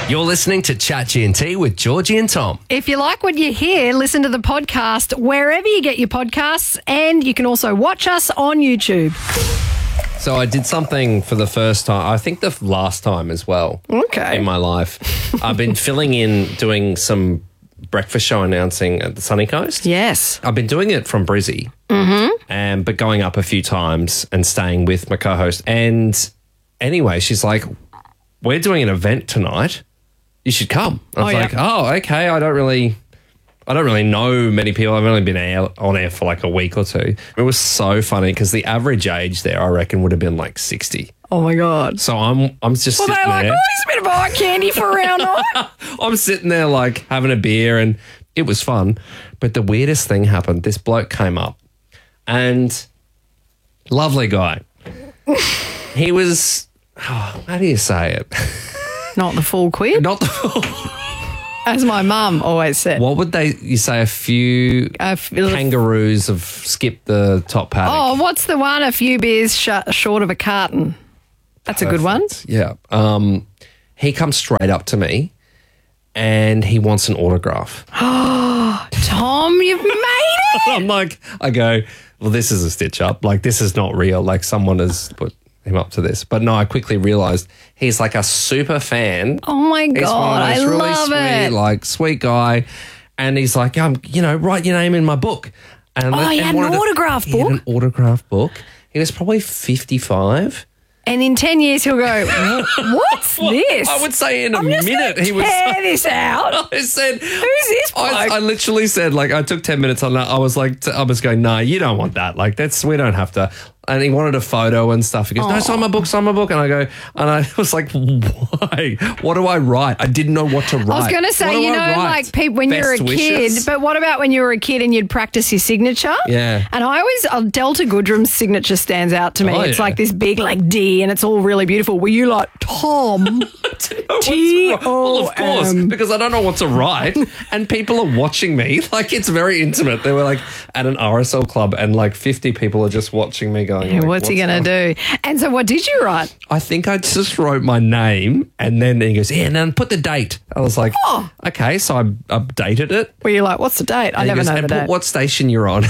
You're listening to Chat G&T with Georgie and Tom. If you like what you hear, listen to the podcast wherever you get your podcasts, and you can also watch us on YouTube. So I did something for the first time, I think the last time as well. Okay. In my life. I've been filling in doing some breakfast show announcing at the Sunny Coast. Yes. I've been doing it from Brizzy, but going up a few times and staying with my co-host. And anyway, she's like, we're doing an event tonight. You should come. I was like, oh, okay. I don't really know many people. I've only been on air for like a week or two. It was so funny because the average age there, I reckon, would have been like 60. Oh, my God. So I'm just sitting they're like, there. oh, he's a bit of eye candy for around night. I'm sitting there like having a beer and it was fun. But the weirdest thing happened. This bloke came up and lovely guy. He was, how do you say it? Not the full quid. Not the full. As my mum always said. What would you say? A few kangaroos have skipped the top paddock. Oh, what's the one? A few beers short of a carton. That's Perfect. a good one. Yeah. He comes straight up to me and he wants an autograph. Tom, you've made it. I go, well, this is a stitch up. Like, this is not real. Like, someone has put him up to this. But no, I quickly realised he's like a super fan. Oh, my He's God. one of those I really love sweet, it. like, sweet guy. And he's like, write your name in my book. And he had an autograph He had book? an autograph book. He was probably 55. And in 10 years, he'll go, what's this? I would say in a I'm just minute gonna he was. tear this out. I said, Who's this bloke? I literally said, like, I took 10 minutes on that. I was like, I was going, no, you don't want that. Like, we don't have to. And he wanted a photo and stuff. He goes, no, sign my book. And I was like, why? What do I write? I didn't know what to write. I was going to say, like people when you're a kid, but what about when you were a kid and you'd practice your signature? Yeah. And Delta Goodrum's signature stands out to me. Oh, it's yeah. like this big like D and it's all really beautiful. Were you like, Tom? T-O-M. Well, of course, because I don't know what to write and people are watching me. Like, it's very intimate. They were like at an RSL club and like 50 people are just watching me going, Yeah, what's he going to do? And so what did you write? I think I just wrote my name and then he goes, and then put the date. I was like, okay. So I updated it. Were you like, what's the date? I never know the and date. put what station you're on.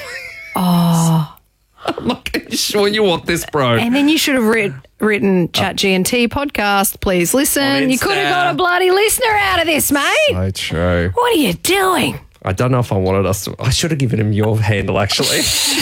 I'm like, are you sure you want this, bro? And then you should have written Chat G&T podcast. Please listen. You could have got a bloody listener out of this, mate. So true. What are you doing? I don't know if I wanted us to. I should have given him your handle, actually.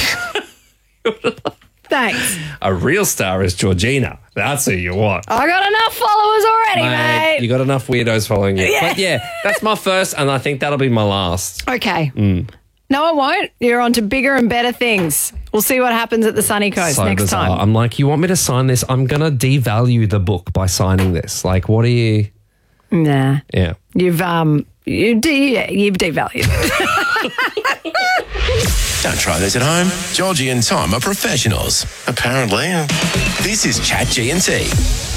Thanks. A real star is Georgina. That's who you want. I got enough followers already, mate. You got enough weirdos following you. Yeah. But yeah, that's my first, and I think that'll be my last. Okay. No, I won't. You're on to bigger and better things. We'll see what happens at the Sunny Coast So next bizarre. time. I'm like, you want me to sign this? I'm going to devalue the book by signing this. Like, what are you? Nah. Yeah. You've devalued it. Don't try this at home. Georgie and Tom are professionals, apparently. This is Chat G&T.